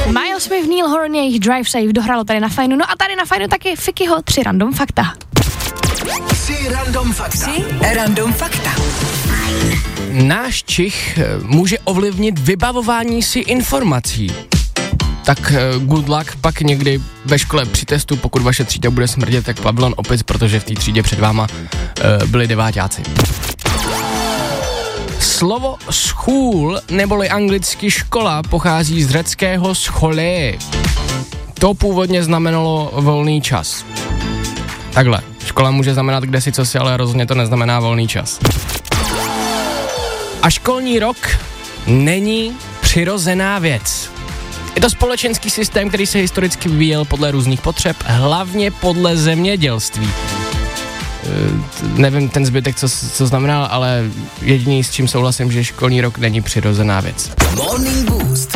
Miles Smith, Neil Horan, jejich Drive Safe dohrálo tady na Fajnu. No a tady na Fajnu taky Fikyho 3 random fakta. 3 random fakta. Náš čich může ovlivnit vybavování si informací. Tak good luck pak někdy ve škole při testu, pokud vaše třída bude smrdět, tak Babylon opic, protože v té třídě před váma byli deváťáci. Slovo schůl, neboli anglicky škola, pochází z řeckého scholé. To původně znamenalo volný čas. Takhle, škola může znamenat kdesi cosi, ale rozhodně to neznamená volný čas. A školní rok není přirozená věc. Je to společenský systém, který se historicky vyvíjel podle různých potřeb, hlavně podle zemědělství. Nevím ten zbytek, co znamenal, ale jediný, s čím souhlasím, že školní rok není přirozená věc. Morning Boost